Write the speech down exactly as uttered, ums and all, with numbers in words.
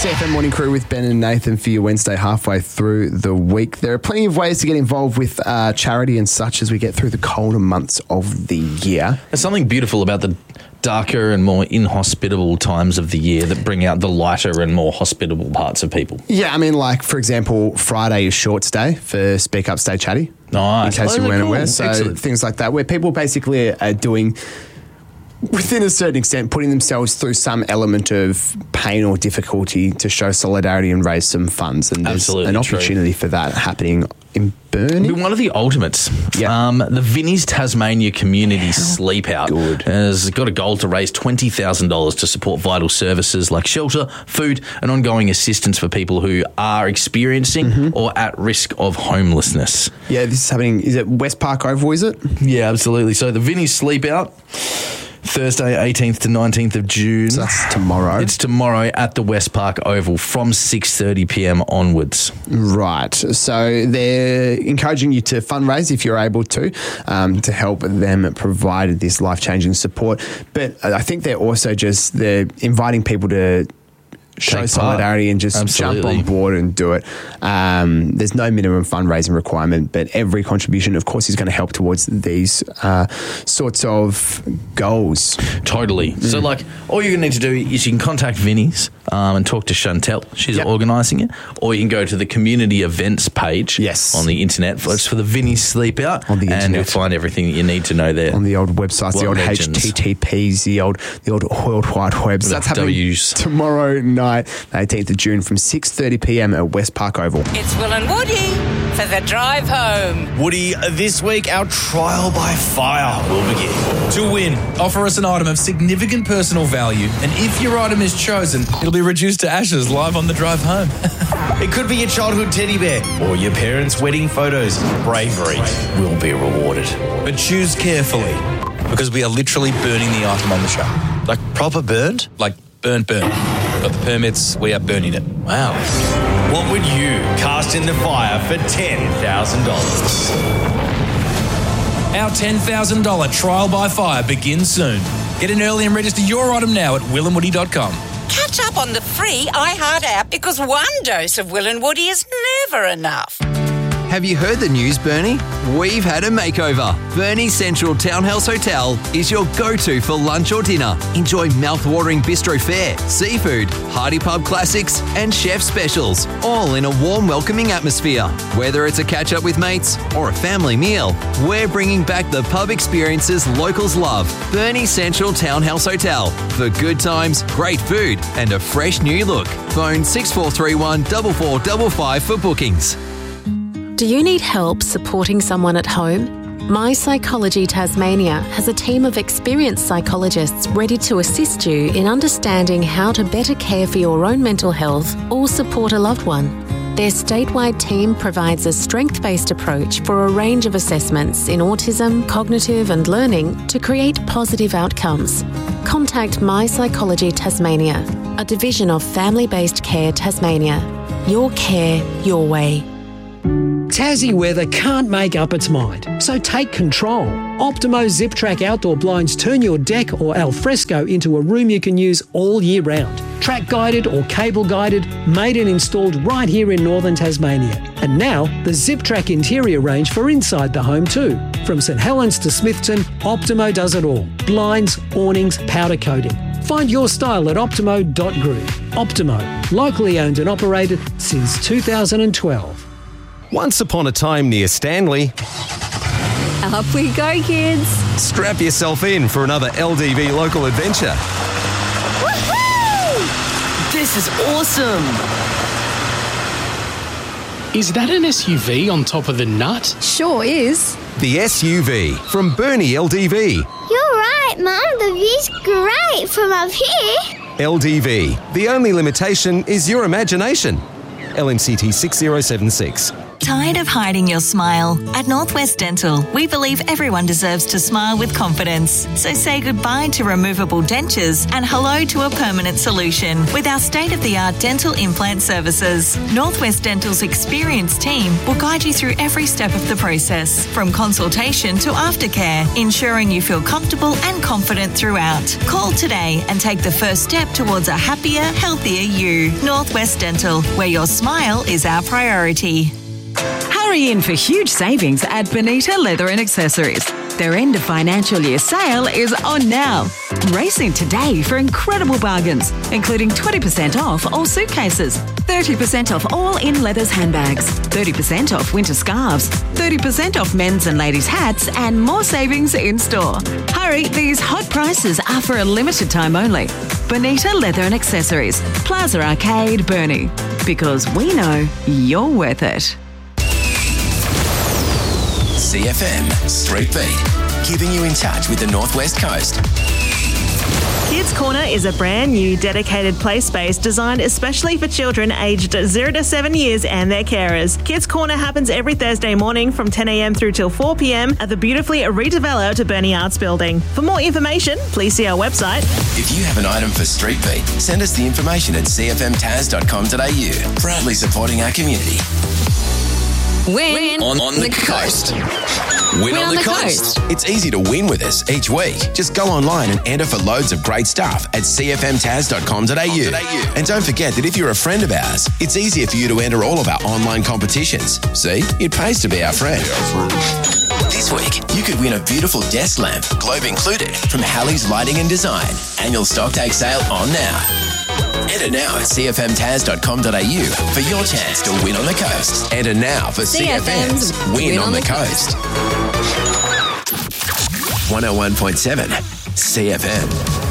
C F M Morning Crew with Ben and Nathan for your Wednesday halfway through the week. There are plenty of ways to get involved with uh, charity and such as we get through the colder months of the year. There's something beautiful about the darker and more inhospitable times of the year that bring out the lighter and more hospitable parts of people. Yeah, I mean, like, for example, Friday is Shorts Day for Speak Up, Stay Chatty. Nice. In case Oh, you weren't cool. aware. So Excellent. things like that, where people basically are doing, within a certain extent, putting themselves through some element of pain or difficulty to show solidarity and raise some funds. And there's Absolutely an true. opportunity for that happening in It'll be Burnie. one of the ultimates. Yeah. Um, the Vinnie's Tasmania Community Sleep Out good. has got a goal to raise twenty thousand dollars to support vital services like shelter, food, and ongoing assistance for people who are experiencing Mm-hmm. or at risk of homelessness. Yeah, this is happening. Is it West Park Oval, is it? Yeah, absolutely. So the Vinnie's Sleep Out, Thursday, eighteenth to nineteenth of June. So that's tomorrow. It's tomorrow at the West Park Oval from six thirty p.m. onwards. Right. So they're encouraging you to fundraise if you're able to, um, to help them provide this life-changing support. But I think they're also just, they're inviting people to show Take solidarity part. and just Absolutely. jump on board and do it. Um, there's no minimum fundraising requirement, but every contribution, of course, is going to help towards these uh, sorts of goals. Totally. So, like, all you're going to need to do is you can contact Vinnie's um, and talk to Chantel. She's Yep. organising it. Or you can go to the community events page Yes. on the internet. It's for the Vinnie's Sleep Out. On the And internet. you'll find everything that you need to know there. On the old websites, the What old legends. H T T Ps, the old the old World Wide Web. So The that's happening W's. tomorrow night, eighteenth of June, from six thirty p.m. at West Park Oval. It's Will and Woody for the drive home. Woody, this week our trial by fire will begin. To win, offer us an item of significant personal value, and if your item is chosen, it'll be reduced to ashes live on the drive home. It could be your childhood teddy bear or your parents' wedding photos. Bravery will be rewarded. But choose carefully, because we are literally burning the item on the show. Like proper burned? Like burnt, burnt. Got the permits, we are burning it. Wow. What would you cast in the fire for ten thousand dollars? Our ten thousand dollars trial by fire begins soon. Get in early and register your item now at will and woody dot com. Catch up on the free iHeart app because one dose of Will and Woody is never enough. Have you heard the news, Bernie? We've had a makeover. Bernie Central Townhouse Hotel is your go-to for lunch or dinner. Enjoy mouth-watering bistro fare, seafood, hearty pub classics, and chef specials, all in a warm, welcoming atmosphere. Whether it's a catch-up with mates or a family meal, we're bringing back the pub experiences locals love. Bernie Central Townhouse Hotel for good times, great food, and a fresh new look. Phone six four three one, four four five five for bookings. Do you need help supporting someone at home? My Psychology Tasmania has a team of experienced psychologists ready to assist you in understanding how to better care for your own mental health or support a loved one. Their statewide team provides a strength-based approach for a range of assessments in autism, cognitive and learning to create positive outcomes. Contact My Psychology Tasmania, a division of Family-Based Care Tasmania. Your care, your way. Tassie weather can't make up its mind, so take control. Optimo Zip Track outdoor blinds turn your deck or alfresco into a room you can use all year round. Track guided or cable guided, made and installed right here in northern Tasmania. And now, the Zip Track interior range for inside the home too. From St Helens to Smithton, Optimo does it all. Blinds, awnings, powder coating. Find your style at optimo dot group. Optimo, locally owned and operated since two thousand twelve. Once upon a time near Stanley, Up we go, kids. strap yourself in for another L D V local adventure. Woohoo! This is awesome. Is that an S U V on top of the nut? Sure is. The S U V from Burnie L D V. You're right, Mum. The view's great from up here. L D V. The only limitation is your imagination. L M C T six zero seven six. Tired of hiding your smile? At Northwest Dental, we believe everyone deserves to smile with confidence. So say goodbye to removable dentures and hello to a permanent solution with our state-of-the-art dental implant services. Northwest Dental's experienced team will guide you through every step of the process, from consultation to aftercare, ensuring you feel comfortable and confident throughout. Call today and take the first step towards a happier, healthier you. Northwest Dental, where your smile is our priority. Hurry in for huge savings at Bonita Leather and Accessories. Their end of financial year sale is on now. Race in today for incredible bargains, including twenty percent off all suitcases, thirty percent off all in leathers handbags, thirty percent off winter scarves, thirty percent off men's and ladies' hats, and more savings in store. Hurry, these hot prices are for a limited time only. Bonita Leather and Accessories, Plaza Arcade, Burnie. Because we know you're worth it. C F M Street Beat, keeping you in touch with the Northwest Coast. Kids Corner is a brand new dedicated play space designed especially for children aged zero to seven years and their carers. Kids Corner happens every Thursday morning from ten a.m. through till four p.m. at the beautifully redeveloped Burnie Arts Building. For more information, please see our website. If you have an item for Street Beat, send us the information at c f m taz dot com dot a u. Proudly supporting our community. Win, on, on the coast. Win, win on, on the, the coast. coast. It's easy to win with us each week. Just go online and enter for loads of great stuff at c f m taz dot com dot a u. And don't forget that if you're a friend of ours, it's easier for you to enter all of our online competitions. See, it pays to be our friend. This week, you could win a beautiful desk lamp, globe included, from Halley's Lighting and Design. Annual stock take sale on now. Enter now at c f m taz dot com dot a u for your chance to win on the coast. Enter now for C F M's Win, win on, on the, the Coast. coast. one oh one point seven C F M.